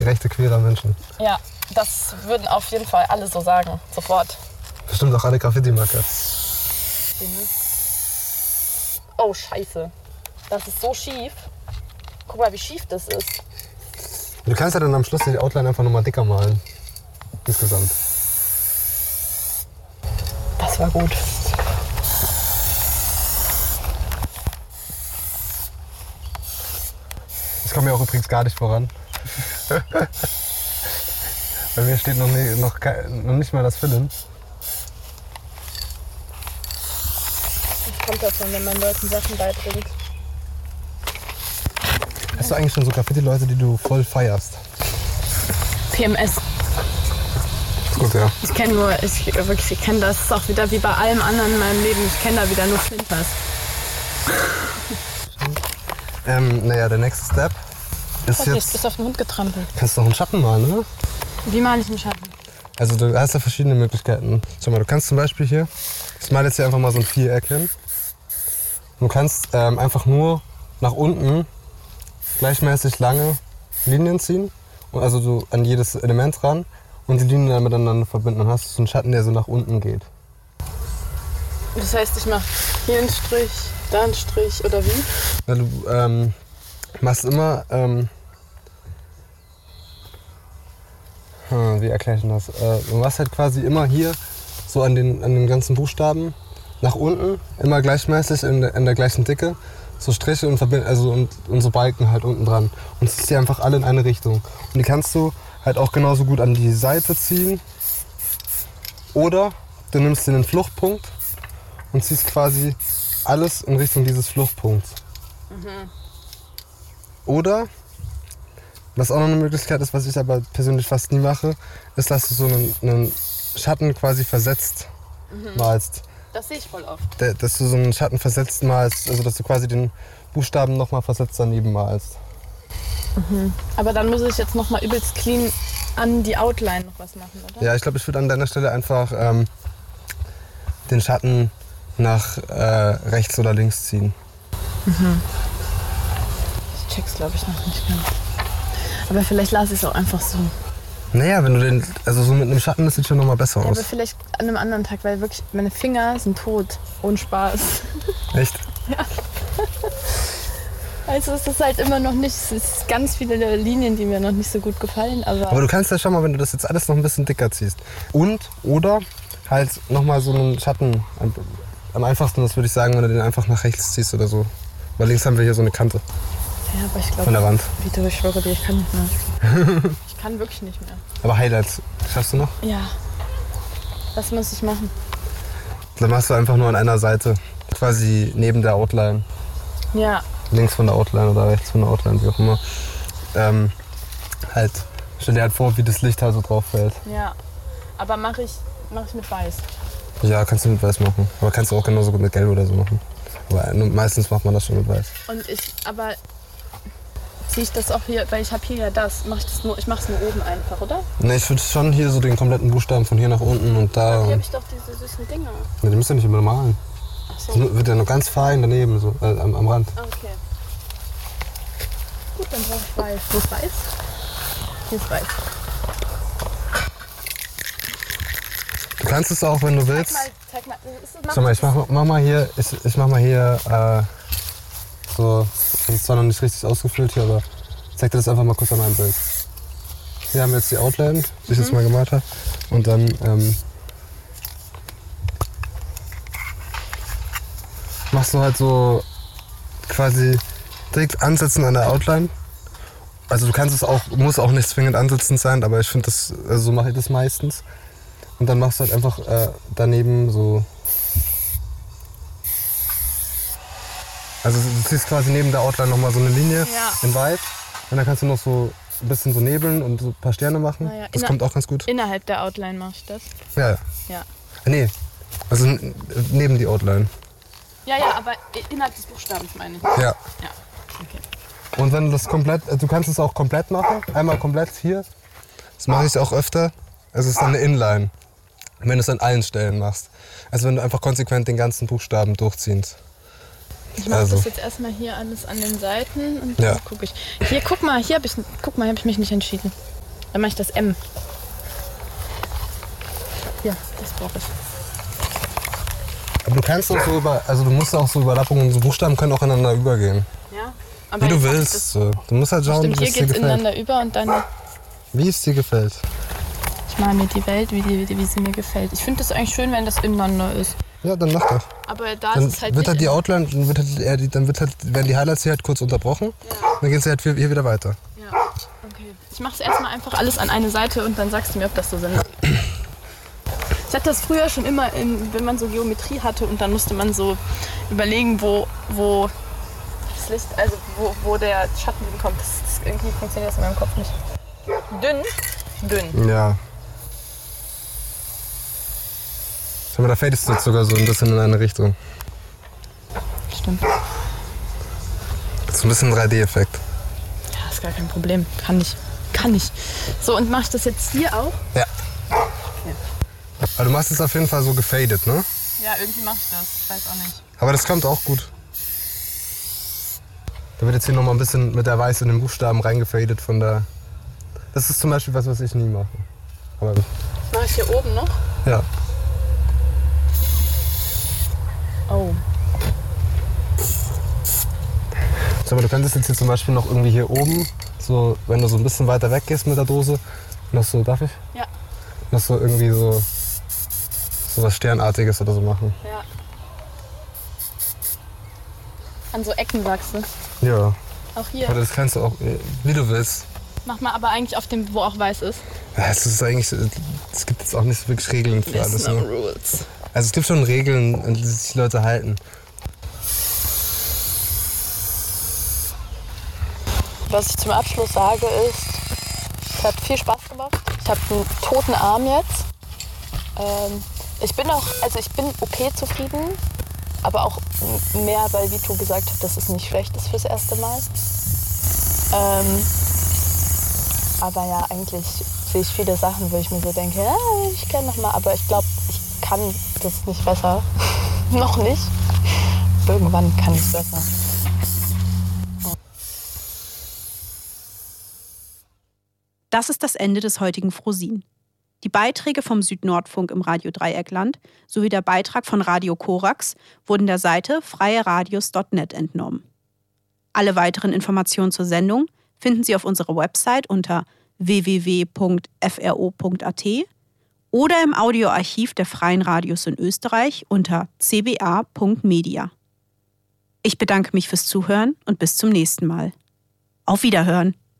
Rechte queerer Menschen. Ja, das würden auf jeden Fall alle so sagen. Sofort. Bestimmt auch alle Graffiti-Macker. Oh, scheiße. Das ist so schief. Guck mal, wie schief das ist. Du kannst ja dann am Schluss die Outline einfach nochmal dicker malen. Insgesamt. Das war gut. Ich komme ja auch übrigens gar nicht voran. Bei mir steht noch nicht mal das Fillen. Ich kommt davon, wenn man Leuten Sachen beibringt. Hast du eigentlich schon so Graffiti-Leute, die du voll feierst? PMS. Gut, ja. Ich kenne das ist auch wieder wie bei allem anderen in meinem Leben. Ich kenne da wieder nur Flinters. Naja, der nächste Step ist Du jetzt... bist auf den Hund getrampelt. Kannst du auch einen Schatten malen, ne? Wie male ich einen Schatten? Also du hast ja verschiedene Möglichkeiten. Schau mal, du kannst zum Beispiel hier... Ich male jetzt hier einfach mal so ein Viereck hin. Du kannst einfach nur nach unten gleichmäßig lange Linien ziehen. Und also so an jedes Element ran. Und die Linien dann miteinander verbinden. Dann hast du so einen Schatten, der so nach unten geht. Das heißt, ich mache hier einen Strich, da einen Strich oder wie? Ja, du machst immer, wie erkläre ich denn das? Du machst halt quasi immer hier so an den ganzen Buchstaben nach unten, immer gleichmäßig in der gleichen Dicke, so Striche und und so Balken halt unten dran. Und ziehst die einfach alle in eine Richtung. Und die kannst du halt auch genauso gut an die Seite ziehen. Oder du nimmst den Fluchtpunkt und ziehst quasi alles in Richtung dieses Fluchtpunkts. Oder, was auch noch eine Möglichkeit ist, was ich aber persönlich fast nie mache, ist, dass du so einen Schatten quasi versetzt malst. Das sehe ich voll oft. Dass du so einen Schatten versetzt malst, also dass du quasi den Buchstaben nochmal versetzt daneben malst. Aber dann muss ich jetzt noch mal übelst clean an die Outline noch was machen, oder? Ja, ich glaube, ich würde an deiner Stelle einfach den Schatten nach rechts oder links ziehen. Ich check's, glaube ich, noch nicht ganz. Aber vielleicht lasse ich es auch einfach so. Naja, wenn du also so mit einem Schatten, das sieht schon nochmal besser Ja, aus. aber vielleicht an einem anderen Tag, weil wirklich meine Finger sind tot. Ohne Spaß. Echt? Also es ist halt immer noch nicht, es ist ganz viele Linien, die mir noch nicht so gut gefallen, Aber du kannst ja schon mal, wenn du das jetzt alles noch ein bisschen dicker ziehst. Oder halt nochmal so einen Schatten. Am einfachsten, das würde ich sagen, wenn du den einfach nach rechts ziehst oder so. Weil links haben wir hier so eine Kante ja, aber ich glaube, von der Wand. Vito, ich schwöre dir, ich kann nicht mehr. Ich kann wirklich nicht mehr. Aber Highlights, schaffst du noch? Ja. Was muss ich machen? Dann machst du einfach nur an einer Seite, quasi neben der Outline. Ja. Links von der Outline oder rechts von der Outline, wie auch immer. Stell dir halt vor, wie das Licht halt so drauf fällt. Ja. Aber mach ich mit Weiß. Ja, kannst du mit Weiß machen. Aber kannst du auch genauso gut mit Gelb oder so machen. Aber meistens macht man das schon mit Weiß. Aber ziehe ich das auch hier, weil ich habe hier ja das. Ich mach's nur oben einfach, oder? Ne, ich würde schon hier so den kompletten Buchstaben von hier nach unten und da. Hier habe ich doch diese süßen Dinger. Ne, die müsst ihr nicht immer malen. Ach so. Das wird ja nur ganz fein daneben, so am Rand. Okay. Gut, dann brauche ich Weiß. Wo ist Weiß? Hier ist Weiß. Du kannst es auch, wenn du willst. Zeig mal. Schau mal, ich mach mal hier so, das ist zwar noch nicht richtig ausgefüllt hier, aber ich zeig dir das einfach mal kurz an meinem Bild. Hier haben wir jetzt die Outline, die ich jetzt mal gemalt habe. Und dann machst du halt so quasi direkt ansetzen an der Outline. Also du kannst es auch, muss auch nicht zwingend ansetzend sein, aber ich finde das, also so mache ich das meistens. Und dann machst du halt einfach daneben so. Also du ziehst quasi neben der Outline nochmal so eine Linie in Weiß. Und dann kannst du noch so ein bisschen so nebeln und so ein paar Sterne machen. Ja, das kommt auch ganz gut. Innerhalb der Outline mache ich das? Ja. Ja. Nee, also neben die Outline. Ja, aber innerhalb des Buchstabens meine ich. Ja. Ja, okay. Und wenn du das komplett, du kannst es auch komplett machen. Einmal komplett hier. Das mache ich auch öfter. Es ist dann eine Inline. Wenn du es an allen Stellen machst. Also wenn du einfach konsequent den ganzen Buchstaben durchziehst. Ich mache das jetzt erstmal hier alles an den Seiten und Ja. dann gucke ich. Hier, guck mal, hier habe ich mich nicht entschieden. Dann mache ich das M. Ja, das brauche ich. Aber du kannst auch so du musst auch so Überlappungen, so Buchstaben können auch ineinander übergehen. Ja. Aber Wie du willst. Du musst halt schauen, stimmt, wie hier es dir geht's gefällt. ineinander über und dann... Wie es dir gefällt. Ich male mir die Welt, wie sie mir gefällt. Ich finde das eigentlich schön, wenn das ineinander ist. Ja, dann mach doch. Aber da Dann ist es halt wird nicht... halt die Outline, werden die Highlights hier halt kurz unterbrochen. Ja. Dann gehen sie halt hier wieder weiter. Ja, okay. Ich mache es erstmal einfach alles an eine Seite und dann sagst du mir, ob das so Sinn macht. Ich hatte das früher schon immer, wenn man so Geometrie hatte und dann musste man so überlegen, wo das Licht, also wo der Schatten hinkommt. Irgendwie funktioniert das in meinem Kopf nicht. Dünn. Ja. Schau mal, da fadest du jetzt sogar so ein bisschen in eine Richtung. Stimmt. Das ist ein bisschen ein 3D-Effekt. Ja, ist gar kein Problem. Kann ich. So, und mach ich das jetzt hier auch? Ja. Aber du machst es auf jeden Fall so gefadet, ne? Ja, irgendwie mach ich das. Ich weiß auch nicht. Aber das kommt auch gut. Da wird jetzt hier nochmal ein bisschen mit der Weiß in den Buchstaben reingefadet von der... Das ist zum Beispiel was ich nie mache. Aber Mach ich hier oben noch? ja. Oh. Schau mal, du könntest jetzt hier zum Beispiel noch irgendwie hier oben, so, wenn du so ein bisschen weiter weg gehst mit der Dose, noch so, darf ich? Ja. Noch so irgendwie so was Sternartiges oder so machen. Ja. An so Ecken sagst du? Ja. Auch hier. Aber das kannst du auch, wie du willst. Mach mal aber eigentlich auf dem, wo auch weiß ist. Ja, es gibt jetzt auch nicht so wirklich Regeln für alles. No Ne? rules. Also es gibt schon Regeln, an die sich die Leute halten. Was ich zum Abschluss sage ist, es hat viel Spaß gemacht. Ich habe einen toten Arm jetzt. Ich bin okay zufrieden, aber auch mehr, weil Vito gesagt hat, dass es nicht schlecht ist fürs erste Mal. Aber ja, eigentlich sehe ich viele Sachen, wo ich mir so denke, ja, ich kann noch mal, aber ich glaube, ich kann das nicht besser. Noch nicht. Irgendwann kann ich es besser. Das ist das Ende des heutigen Frosin. Die Beiträge vom Südnordfunk im Radio Dreieckland sowie der Beitrag von Radio Korax wurden der Seite freieradios.net entnommen. Alle weiteren Informationen zur Sendung finden Sie auf unserer Website unter www.fro.at oder im Audioarchiv der Freien Radios in Österreich unter cba.media. Ich bedanke mich fürs Zuhören und bis zum nächsten Mal. Auf Wiederhören!